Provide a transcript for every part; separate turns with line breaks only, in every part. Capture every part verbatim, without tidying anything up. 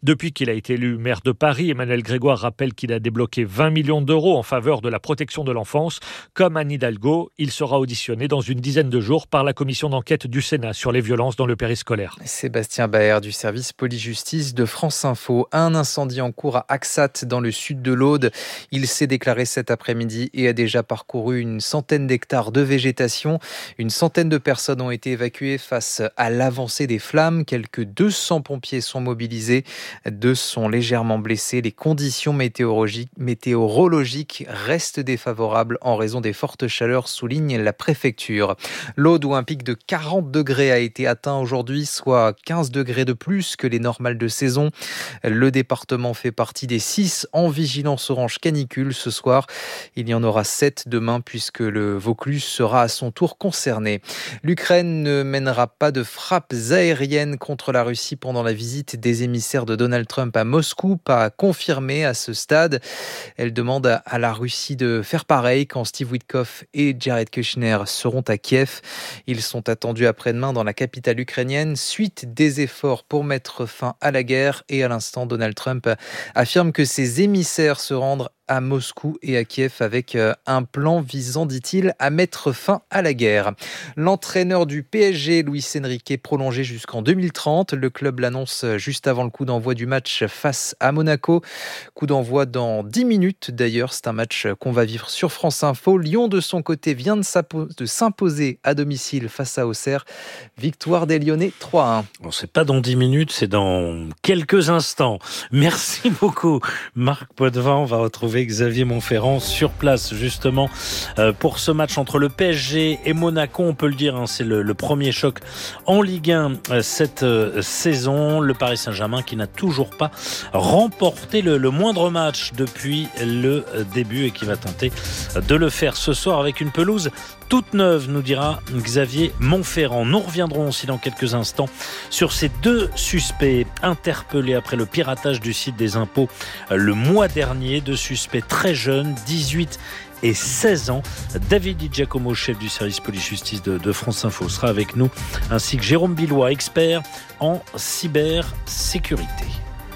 Depuis qu'il a été élu maire de Paris, Emmanuel Grégoire rappelle qu'il a débloqué vingt millions d'euros en faveur de la protection de l'enfance. Comme Anne Hidalgo, il sera auditionné dans une dizaine de jours par la commission d'enquête du Sénat sur les violences dans le périscolaire.
Sébastien Baer du service police-justice de France Info. Un incendie en cours à Axat dans le sud de l'Aude. Il s'est déclaré cet après-midi et a déjà parcouru une centaine d'hectares de végétation. Une centaine de personnes ont été évacuées face à l'avancée des flammes. Quelques deux cents pompiers sont mobilisés. Deux sont légèrement blessés. Les conditions météorologiques, météorologiques restent défavorables en raison des fortes chaleurs, souligne la préfecture. L'Aude, où un pic de quarante degrés a été atteint aujourd'hui, soit quinze degrés de plus que les normales de saison. Le département fait partie des six en vigilance orange canicule ce soir. Il y en aura sept demain puisque le Vaucluse sera à son tour concerné. L'Ukraine ne mènera pas de frappes aériennes contre la Russie pendant la visite des émissaires de Donald Trump à Moscou, pas confirmé à ce stade. Elle demande à la Russie de faire pareil quand Steve Witkoff et Jared Kushner seront à Kiev. Ils sont attendus après-demain dans la capitale ukrainienne, suite des efforts pour mettre fin à la guerre. Et à l'instant, Donald Trump affirme que ses émissaires se rendent à Moscou et à Kiev avec un plan visant, dit-il, à mettre fin à la guerre. L'entraîneur du P S G, Luis Enrique, est prolongé jusqu'en deux mille trente. Le club l'annonce juste avant le coup d'envoi du match face à Monaco. Coup d'envoi dans dix minutes d'ailleurs. C'est un match qu'on va vivre sur France Info. Lyon, de son côté, vient de s'imposer à domicile face à Auxerre. Victoire des Lyonnais trois à un.
Bon, c'est pas dans dix minutes, c'est dans quelques instants. Merci beaucoup, Marc Potvin. On va retrouver Xavier Montferrand sur place justement euh, pour ce match entre le P S G et Monaco. On peut le dire, hein, c'est le, le premier choc en Ligue un euh, cette euh, saison. Le Paris Saint-Germain qui n'a toujours pas remporté le, le moindre match depuis le début et qui va tenter de le faire ce soir avec une pelouse toute neuve, nous dira Xavier Montferrand. Nous reviendrons aussi dans quelques instants sur ces deux suspects interpellés après le piratage du site des impôts le mois dernier. Deux suspects très jeunes, dix-huit et seize ans. David Di Giacomo, chef du service police-justice de, de France Info, sera avec nous, ainsi que Jérôme Billois, expert en cybersécurité.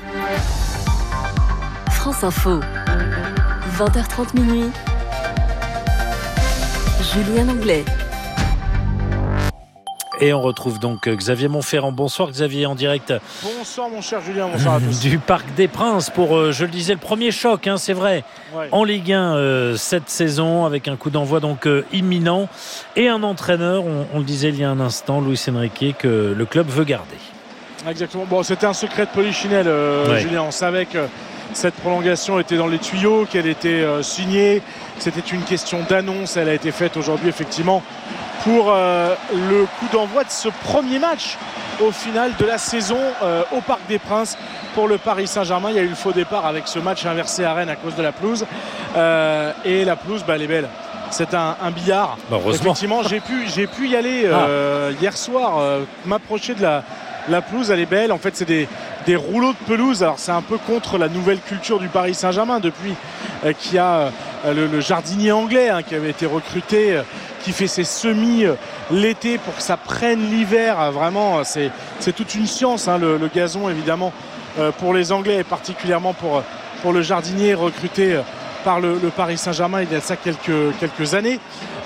France Info, vingt heures trente minuit. Julien Anglais.
Et on retrouve donc Xavier Montferrand. Bonsoir Xavier, en direct.
Bonsoir mon cher Julien, bonsoir à tous.
Du Parc des Princes pour, je le disais, le premier choc, hein, c'est vrai, ouais. En Ligue un euh, cette saison, avec un coup d'envoi donc euh, imminent. Et un entraîneur, on, on le disait il y a un instant, Luis Enrique, que le club veut garder.
Exactement, bon, c'était un secret de polichinelle, euh, ouais. Julien. On savait que cette prolongation était dans les tuyaux, qu'elle était euh, signée. C'était une question d'annonce, elle a été faite aujourd'hui effectivement pour euh, le coup d'envoi de ce premier match au final de la saison euh, au Parc des Princes pour le Paris Saint-Germain. Il y a eu le faux départ avec ce match inversé à Rennes à cause de la pelouse euh, et la pelouse, bah, elle est belle. C'est un, un billard.
Bah,
effectivement, j'ai pu, j'ai pu y aller euh, ah. hier soir, euh, m'approcher de la, la pelouse, elle est belle. En fait, c'est des, des rouleaux de pelouse. Alors, c'est un peu contre la nouvelle culture du Paris Saint-Germain depuis euh, qu'il y a euh, le, le jardinier anglais hein, qui avait été recruté, euh, qui fait ses semis euh, l'été pour que ça prenne l'hiver. Euh, vraiment, c'est, c'est toute une science, hein, le, le gazon, évidemment, euh, pour les Anglais et particulièrement pour, pour le jardinier recruté euh, par le, le Paris Saint-Germain il y a ça quelques, quelques années.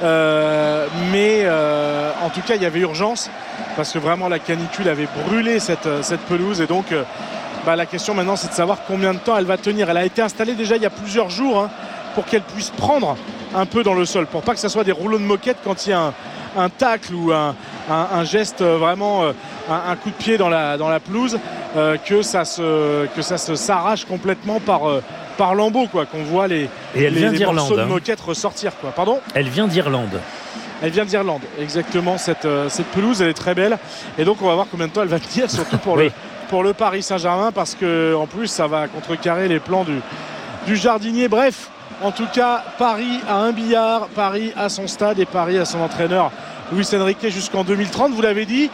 Euh, mais euh, en tout cas, il y avait urgence parce que vraiment la canicule avait brûlé cette, cette pelouse et donc euh, bah, la question maintenant c'est de savoir combien de temps elle va tenir. Elle a été installée déjà il y a plusieurs jours hein, pour qu'elle puisse prendre un peu dans le sol, pour pas que ça soit des rouleaux de moquette quand il y a un, un tacle ou un, un, un geste vraiment, euh, un, un coup de pied dans la, dans la pelouse, euh, que ça se, que ça se s'arrache complètement par, euh, par lambeaux, quoi, qu'on voit les,
et elle
les,
vient
les morceaux
hein.
de moquette ressortir, quoi. Pardon ?
Elle vient d'Irlande.
Elle vient d'Irlande, exactement. Cette, euh, cette pelouse, elle est très belle. Et donc, on va voir combien de temps elle va tenir, surtout pour, oui. le, pour le Paris Saint-Germain, parce qu'en plus, ça va contrecarrer les plans du, du jardinier. Bref, en tout cas, Paris a un billard, Paris a son stade et Paris a son entraîneur, Luis Enrique, jusqu'en deux mille trente. Vous l'avez dit,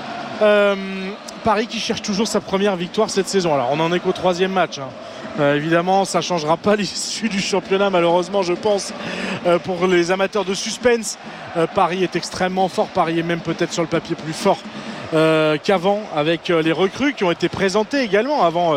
euh, Paris qui cherche toujours sa première victoire cette saison. Alors, on n'en est qu'au troisième match, hein. Euh, évidemment, ça ne changera pas l'issue du championnat, malheureusement, je pense, euh, pour les amateurs de suspense. Euh, Paris est extrêmement fort. Paris est même peut-être sur le papier plus fort euh, qu'avant, avec euh, les recrues qui ont été présentées également avant. Euh,